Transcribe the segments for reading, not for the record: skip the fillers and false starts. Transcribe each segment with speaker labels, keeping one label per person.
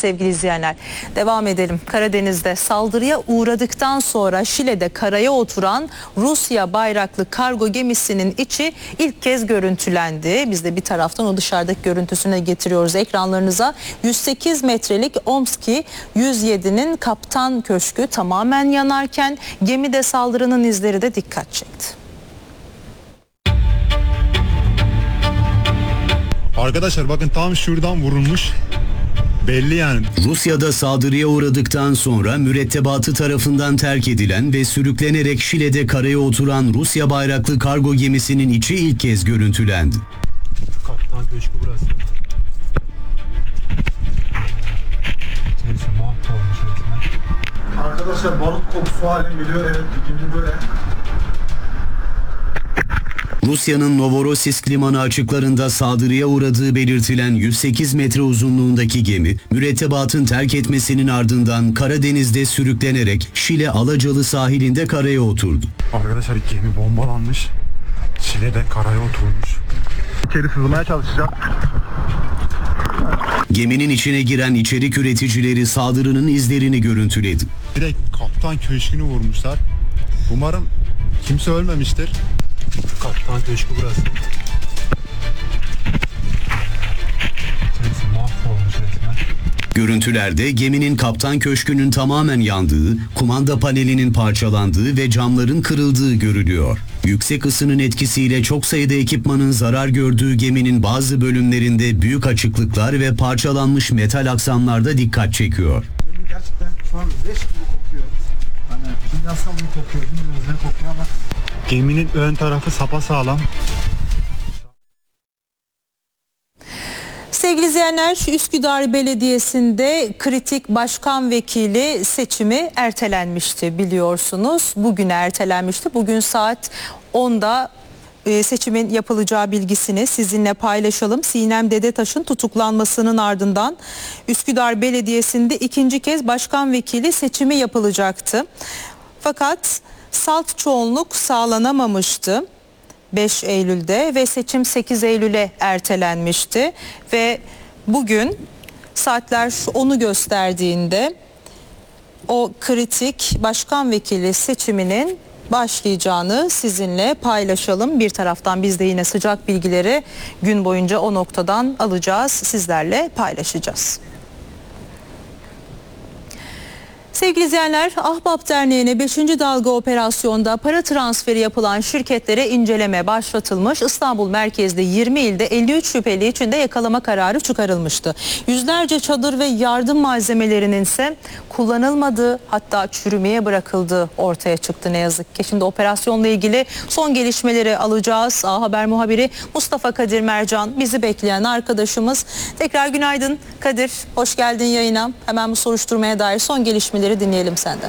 Speaker 1: sevgili izleyenler. Devam edelim. Karadeniz'de saldırıya uğradıktan sonra Şile'de karaya oturan Rusya bayraklı kargo gemisinin içi ilk kez görüntülendi. Biz de bir taraftan o dışarıdaki görüntüsünü getiriyoruz ekranlarınıza. 108 metrelik Omski 107'nin kaptan köşkü tamamen yanarken gemide saldırının izleri de dikkat çekti.
Speaker 2: Arkadaşlar bakın tam şuradan vurulmuş. Belli yani.
Speaker 3: Rusya'da saldırıya uğradıktan sonra mürettebatı tarafından terk edilen ve sürüklenerek Şile'de karaya oturan Rusya bayraklı kargo gemisinin içi ilk kez görüntülendi.
Speaker 2: Kaptan köşkü burası. Arkadaşlar balık kokusu halini biliyor. Evet, ikinci böyle.
Speaker 3: Rusya'nın Novorossiysk limanı açıklarında saldırıya uğradığı belirtilen 108 metre uzunluğundaki gemi, mürettebatın terk etmesinin ardından Karadeniz'de sürüklenerek Şile Alacalı sahilinde karaya oturdu.
Speaker 2: Arkadaşlar gemi bombalanmış. Şile'de karaya oturmuş. İçeri sızmaya çalışacak.
Speaker 3: Geminin içine giren içerik üreticileri saldırının izlerini görüntüledi.
Speaker 2: Direkt kaptan köşkünü vurmuşlar. Umarım kimse ölmemiştir. Kaptan köşkü burası. Mahvolmuş resmen.
Speaker 3: Görüntülerde geminin kaptan köşkünün tamamen yandığı, kumanda panelinin parçalandığı ve camların kırıldığı görülüyor. Yüksek ısının etkisiyle çok sayıda ekipmanın zarar gördüğü geminin bazı bölümlerinde büyük açıklıklar ve parçalanmış metal aksamlarda dikkat çekiyor.
Speaker 4: Gemi gerçekten şu an leş gibi kokuyor. Hani kimyasal mı kokuyor, bilmiyoruz ne kokuyor ama.
Speaker 2: Geminin ön tarafı sapasağlam.
Speaker 1: Sevgili izleyenler, Üsküdar Belediyesi'nde kritik başkan vekili seçimi ertelenmişti biliyorsunuz. Bugün ertelenmişti. Bugün saat 10'da seçimin yapılacağı bilgisini sizinle paylaşalım. Sinem Dedetaş'ın tutuklanmasının ardından Üsküdar Belediyesi'nde ikinci kez başkan vekili seçimi yapılacaktı. Fakat salt çoğunluk sağlanamamıştı 5 Eylül'de ve seçim 8 Eylül'e ertelenmişti ve bugün saatler 10'u gösterdiğinde o kritik başkan vekili seçiminin başlayacağını sizinle paylaşalım. Bir taraftan biz de yine sıcak bilgileri gün boyunca o noktadan alacağız, sizlerle paylaşacağız. Sevgili izleyenler, Ahbap Derneği'ne 5. dalga operasyonda para transferi yapılan şirketlere inceleme başlatılmış. İstanbul merkezli 20 ilde 53 şüpheli için de yakalama kararı çıkarılmıştı. Yüzlerce çadır ve yardım malzemelerinin ise kullanılmadığı, hatta çürümeye bırakıldığı ortaya çıktı ne yazık ki. Şimdi operasyonla ilgili son gelişmeleri alacağız. A Haber muhabiri Mustafa Kadir Mercan bizi bekleyen arkadaşımız. Tekrar günaydın Kadir, hoş geldin yayına. Hemen bu soruşturmaya dair son gelişmeleri dinleyelim senden.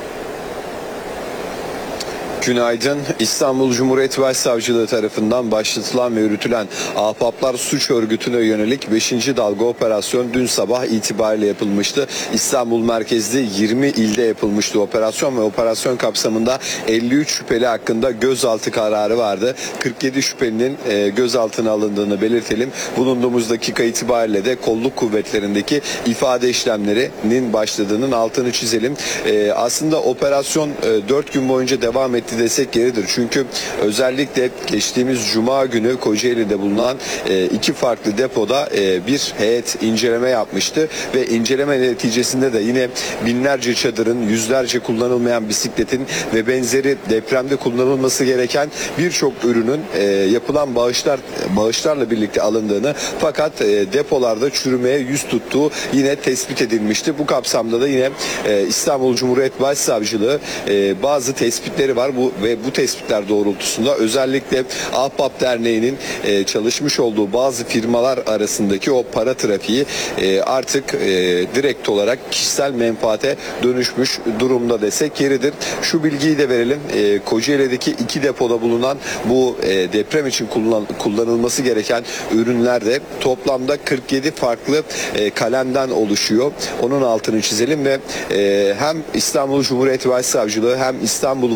Speaker 5: Günaydın. İstanbul Cumhuriyet Başsavcılığı tarafından başlatılan ve yürütülen Ahbaplar suç örgütüne yönelik 5. dalga operasyon dün sabah itibariyle yapılmıştı. İstanbul merkezli 20 ilde yapılmıştı operasyon ve operasyon kapsamında 53 şüpheli hakkında gözaltı kararı vardı. 47 şüphelinin gözaltına alındığını belirtelim. Bulunduğumuz dakika itibariyle de kolluk kuvvetlerindeki ifade işlemlerinin başladığının altını çizelim. Aslında operasyon 4 gün boyunca devam etti desek yeridir. Çünkü özellikle geçtiğimiz Cuma günü Kocaeli'de bulunan iki farklı depoda bir heyet inceleme yapmıştı ve inceleme neticesinde de yine binlerce çadırın, yüzlerce kullanılmayan bisikletin ve benzeri depremde kullanılması gereken birçok ürünün yapılan bağışlarla birlikte alındığını, fakat depolarda çürümeye yüz tuttuğu yine tespit edilmişti. Bu kapsamda da yine İstanbul Cumhuriyet Başsavcılığı bazı tespitleri var. Bu tespitler doğrultusunda özellikle Ahbap Derneği'nin çalışmış olduğu bazı firmalar arasındaki o para trafiği artık direkt olarak kişisel menfaate dönüşmüş durumda desek yeridir. Şu bilgiyi de verelim. Kocaeli'deki iki depoda bulunan bu deprem için kullanılması gereken ürünler de toplamda 47 farklı kalemden oluşuyor. Onun altını çizelim ve hem İstanbul Cumhuriyet Başsavcılığı hem İstanbul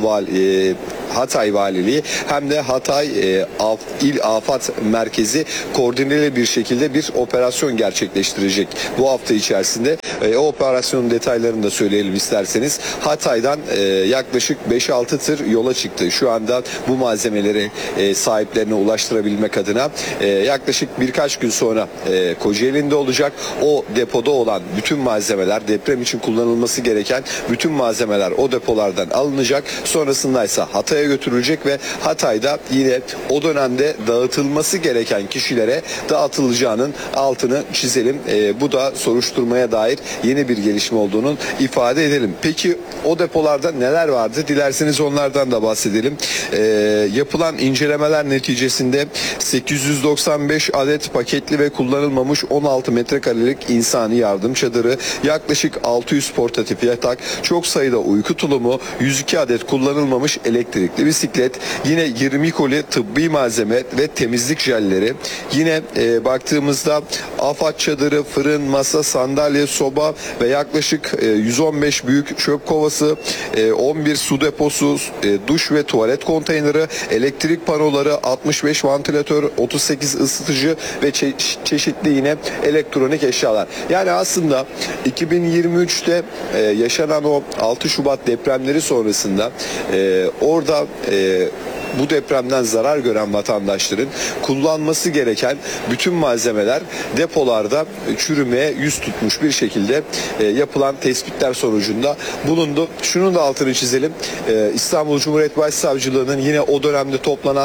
Speaker 5: Hatay Valiliği hem de Hatay İl Afat Merkezi koordineli bir şekilde bir operasyon gerçekleştirecek bu hafta içerisinde. O operasyonun detaylarını da söyleyelim isterseniz. Hatay'dan yaklaşık 5-6 tır yola çıktı. Şu anda bu malzemeleri sahiplerine ulaştırabilmek adına yaklaşık birkaç gün sonra Kocaeli'nde olacak. O depoda olan bütün malzemeler, deprem için kullanılması gereken bütün malzemeler o depolardan alınacak. Sonrasında ise Hatay'a götürülecek ve Hatay'da yine o dönemde dağıtılması gereken kişilere dağıtılacağının altını çizelim. Bu da soruşturmaya dair yeni bir gelişme olduğunun ifade edelim. Peki o depolarda neler vardı? Dilerseniz onlardan da bahsedelim. Yapılan incelemeler neticesinde 895 adet paketli ve kullanılmamış 16 metrekarelik insani yardım çadırı, yaklaşık 600 portatif yatak, çok sayıda uyku tulumu, 102 adet kullanılmamış elektrikli bisiklet, yine 20 koli tıbbi malzeme ve temizlik jelleri, yine baktığımızda AFAD çadırı, fırın, masa, sandalye, soba ve yaklaşık 115 büyük çöp kovası, 11 su deposu, duş ve tuvalet konteyneri, elektrik panoları, 65 vantilatör, 38 ısıtıcı ve çeşitli yine elektronik eşyalar. Yani aslında 2023'te yaşanan o 6 Şubat depremleri sonrasında orada bu depremden zarar gören vatandaşların kullanması gereken bütün malzemeler depolarda çürümeye yüz tutmuş bir şekilde yapılan tespitler sonucunda bulundu. Şunun da altını çizelim. İstanbul Cumhuriyet Başsavcılığı'nın yine o dönemde toplanan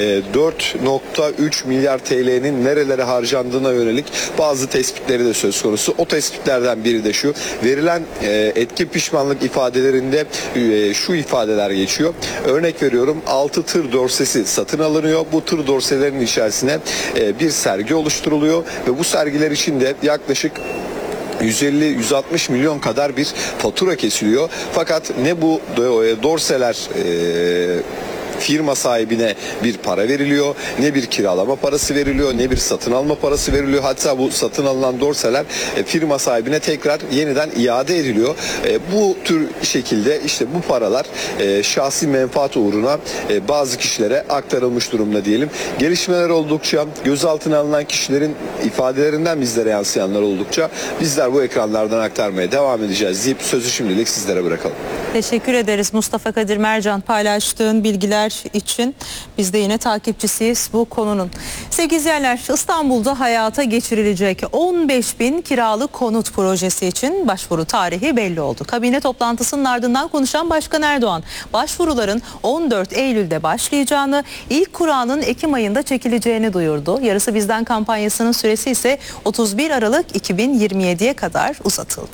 Speaker 5: 4.3 milyar TL'nin nerelere harcandığına yönelik bazı tespitleri de söz konusu. O tespitlerden biri de şu: verilen etkin pişmanlık ifadelerinde şu ifadeler geçiyor. Örnek veriyorum, 6 tır dorsesi satın alınıyor. Bu tır dorselerin içerisine bir sergi oluşturuluyor ve bu sergiler için de yaklaşık 150-160 milyon kadar bir fatura kesiliyor. Fakat ne bu dorseler firma sahibine bir para veriliyor, ne bir kiralama parası veriliyor, ne bir satın alma parası veriliyor. Hatta bu satın alınan dorseler firma sahibine tekrar yeniden iade ediliyor. Bu tür şekilde işte bu paralar şahsi menfaat uğruna bazı kişilere aktarılmış durumda diyelim. Gelişmeler oldukça, gözaltına alınan kişilerin ifadelerinden bizlere yansıyanlar oldukça bizler bu ekranlardan aktarmaya devam edeceğiz deyip sözü şimdilik sizlere bırakalım.
Speaker 1: Teşekkür ederiz Mustafa Kadir Mercan, paylaştığın bilgiler için. Biz de yine takipçisiyiz bu konunun. Sevgili izleyenler, İstanbul'da hayata geçirilecek 15.000 kiralık konut projesi için başvuru tarihi belli oldu. Kabine toplantısının ardından konuşan Başkan Erdoğan, başvuruların 14 Eylül'de başlayacağını, ilk kuranın Ekim ayında çekileceğini duyurdu. Yarısı Bizden kampanyasının süresi ise 31 Aralık 2027'ye kadar uzatıldı.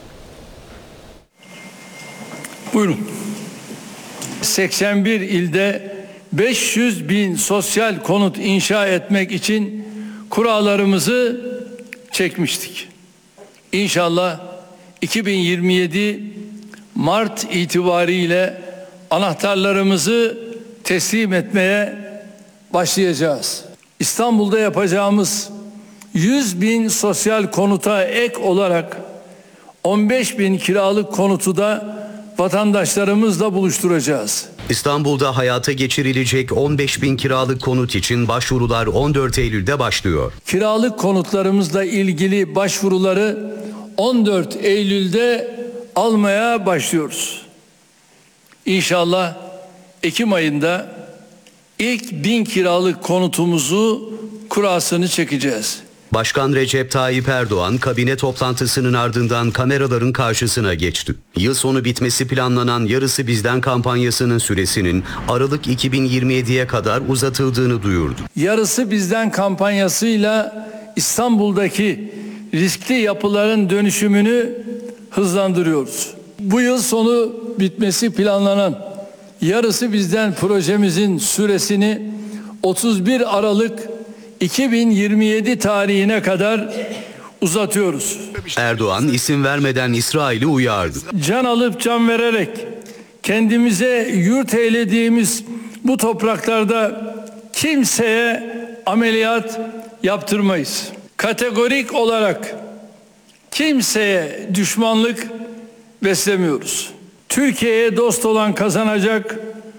Speaker 6: Buyurun. 81 ilde 500 bin sosyal konut inşa etmek için kurallarımızı çekmiştik. İnşallah 2027 Mart itibariyle anahtarlarımızı teslim etmeye başlayacağız. İstanbul'da yapacağımız 100 bin sosyal konuta ek olarak 15 bin kiralık konutu da vatandaşlarımızla buluşturacağız.
Speaker 3: İstanbul'da hayata geçirilecek 15.000 kiralık konut için başvurular 14 Eylül'de başlıyor.
Speaker 6: Kiralık konutlarımızla ilgili başvuruları 14 Eylül'de almaya başlıyoruz. İnşallah Ekim ayında ilk 1000 kiralık konutumuzu kurasını çekeceğiz.
Speaker 3: Başkan Recep Tayyip Erdoğan kabine toplantısının ardından kameraların karşısına geçti. Yıl sonu bitmesi planlanan Yarısı Bizden kampanyasının süresinin Aralık 2027'ye kadar uzatıldığını duyurdu.
Speaker 6: Yarısı Bizden kampanyasıyla İstanbul'daki riskli yapıların dönüşümünü hızlandırıyoruz. Bu yıl sonu bitmesi planlanan Yarısı Bizden projemizin süresini 31 Aralık 2027 tarihine kadar uzatıyoruz.
Speaker 3: Erdoğan isim vermeden İsrail'i uyardı.
Speaker 6: Can alıp can vererek kendimize yurt eylediğimiz bu topraklarda kimseye ameliyat yaptırmayız. Kategorik olarak kimseye düşmanlık beslemiyoruz. Türkiye'ye dost olan kazanacak,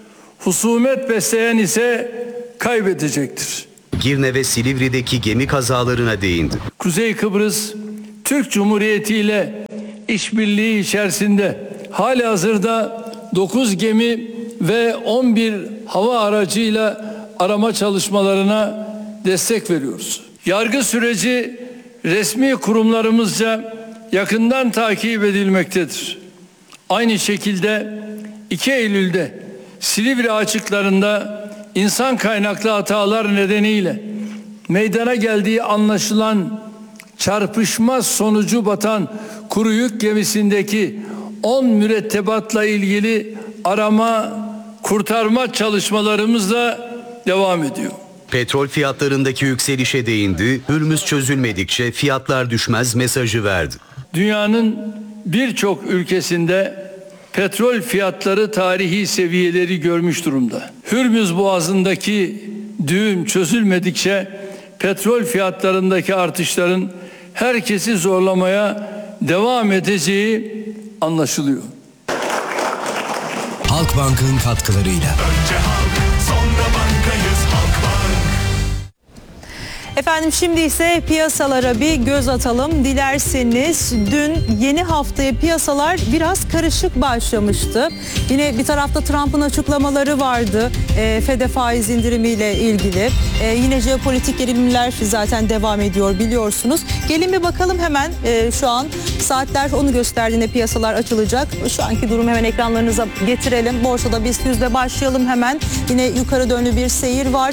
Speaker 6: Husumet besleyen ise kaybedecektir.
Speaker 3: Girne ve Silivri'deki gemi kazalarına değindi.
Speaker 6: Kuzey Kıbrıs Türk Cumhuriyeti ile işbirliği içerisinde halihazırda 9 gemi ve 11 hava aracıyla arama çalışmalarına destek veriyoruz. Yargı süreci resmi kurumlarımızca yakından takip edilmektedir. Aynı şekilde 2 Eylül'de Silivri açıklarında insan kaynaklı hatalar nedeniyle meydana geldiği anlaşılan çarpışma sonucu batan kuru yük gemisindeki 10 mürettebatla ilgili arama, kurtarma çalışmalarımız da devam ediyor.
Speaker 3: Petrol fiyatlarındaki yükselişe değindi, Hürmüz çözülmedikçe fiyatlar düşmez mesajı verdi.
Speaker 6: Dünyanın birçok ülkesinde petrol fiyatları tarihi seviyeleri görmüş durumda. Hürmüz Boğazı'ndaki düğüm çözülmedikçe petrol fiyatlarındaki artışların herkesi zorlamaya devam edeceği anlaşılıyor.
Speaker 7: Halkbank'ın katkılarıyla.
Speaker 1: Efendim şimdi ise piyasalara bir göz atalım dilerseniz. Dün yeni haftaya piyasalar biraz karışık başlamıştı. Yine bir tarafta Trump'ın açıklamaları vardı FED faiz indirimiyle ilgili. Yine jeopolitik gerilimler zaten devam ediyor biliyorsunuz. Gelin bir bakalım hemen şu an saatler onu gösterdiğinde piyasalar açılacak. Şu anki durumu hemen ekranlarınıza getirelim. Borsada BIST 100'de başlayalım hemen. Yine yukarı yönlü bir seyir var.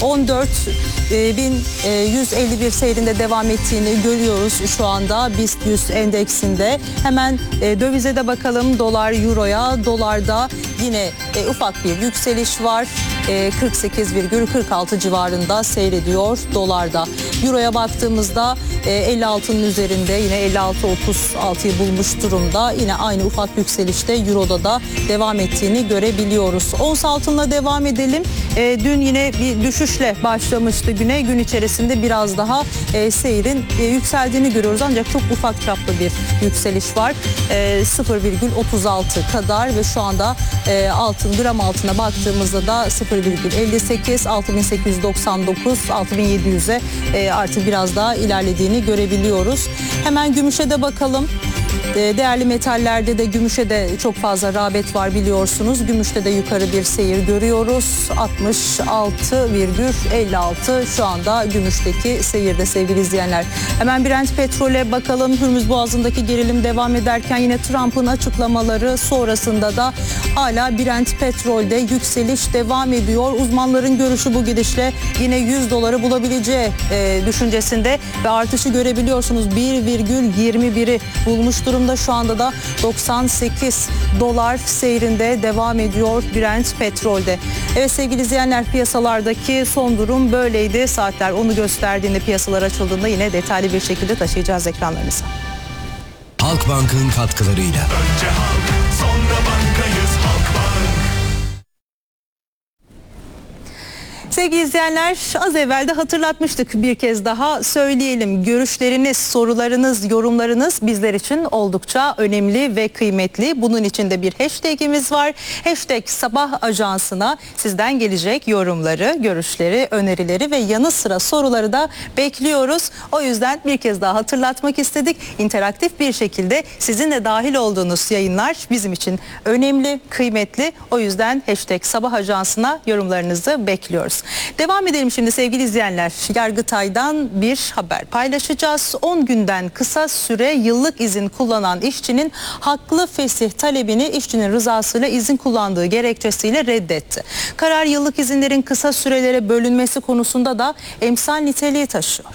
Speaker 1: 14.151 seyrinde devam ettiğini görüyoruz şu anda BIST 100 endeksinde. Hemen dövize de bakalım, dolar euroya. Dolarda yine ufak bir yükseliş var. 48,46 civarında seyrediyor dolarda. Euroya baktığımızda 56'nın üzerinde, yine 56.36'yı bulmuş durumda. Yine aynı ufak yükselişte Euro'da da devam ettiğini görebiliyoruz. Ons altınla devam edelim. Dün yine bir düşüşle başlamıştı güne. Gün içerisinde biraz daha seyrin yükseldiğini görüyoruz. Ancak çok ufak çaplı bir yükseliş var. 0,36 kadar ve şu anda gram altına baktığımızda da 0,58, 6899, 6700'e artık biraz daha ilerlediğini görebiliyoruz. Hemen gümüşe de bakalım. Değerli metallerde de gümüşe de çok fazla rağbet var biliyorsunuz. Gümüşte de yukarı bir seyir görüyoruz. 66,56 şu anda gümüşteki seyirde sevgili izleyenler. Hemen Brent petrole bakalım. Hürmüz Boğazı'ndaki gerilim devam ederken yine Trump'ın açıklamaları sonrasında da hala Brent petrolde yükseliş devam ediyor. Uzmanların görüşü bu gidişle yine 100 doları bulabileceği düşüncesinde ve artışı görebiliyorsunuz. 1,21'i bulmuş durumda. Şu anda da 98 dolar seyrinde devam ediyor Brent petrolde. Evet sevgili izleyenler, piyasalardaki son durum böyleydi. Saatler onu gösterdiğinde, piyasalar açıldığında yine detaylı bir şekilde taşıyacağız ekranlarınıza.
Speaker 7: Halkbank'ın katkılarıyla.
Speaker 8: Önce halk, sonra bankayız Halkbank.
Speaker 1: Sevgili izleyenler, az evvel de hatırlatmıştık, bir kez daha söyleyelim. Görüşleriniz, sorularınız, yorumlarınız bizler için oldukça önemli ve kıymetli. Bunun için de bir hashtagimiz var. Hashtag Sabah Ajansı'na sizden gelecek yorumları, görüşleri, önerileri ve yanı sıra soruları da bekliyoruz. O yüzden bir kez daha hatırlatmak istedik. İnteraktif bir şekilde sizinle dahil olduğunuz yayınlar bizim için önemli, kıymetli. O yüzden hashtag Sabah Ajansı'na yorumlarınızı bekliyoruz. Devam edelim şimdi sevgili izleyenler. Yargıtay'dan bir haber paylaşacağız. 10 günden kısa süre yıllık izin kullanan işçinin haklı fesih talebini işçinin rızasıyla izin kullandığı gerekçesiyle reddetti. Karar yıllık izinlerin kısa sürelere bölünmesi konusunda da emsal niteliği taşıyor.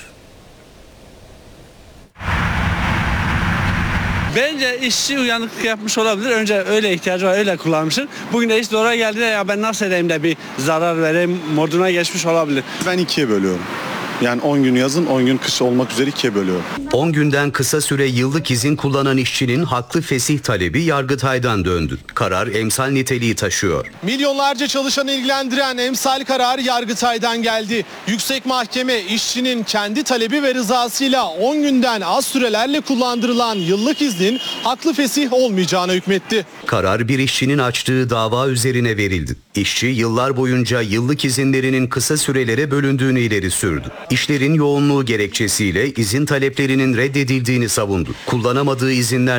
Speaker 9: Bence işçi uyanıklık yapmış olabilir. Önce öyle ihtiyacı var, öyle kullanmıştır. Bugün de iş doğru geldi de ya ben nasıl edeyim de bir zarar vereyim moduna geçmiş olabilir.
Speaker 2: Ben ikiye bölüyorum. Yani 10 gün yazın, 10 gün kış olmak üzere ikiye bölüyorum.
Speaker 3: 10 günden kısa süre yıllık izin kullanan işçinin haklı fesih talebi Yargıtay'dan döndü. Karar emsal niteliği taşıyor.
Speaker 10: Milyonlarca çalışanı ilgilendiren emsal karar Yargıtay'dan geldi. Yüksek Mahkeme işçinin kendi talebi ve rızasıyla 10 günden az sürelerle kullandırılan yıllık iznin haklı fesih olmayacağına hükmetti.
Speaker 3: Karar bir işçinin açtığı dava üzerine verildi. İşçi yıllar boyunca yıllık izinlerinin kısa sürelere bölündüğünü ileri sürdü. İşlerin yoğunluğu gerekçesiyle izin taleplerinin reddedildiğini savundu. Kullanamadığı izinler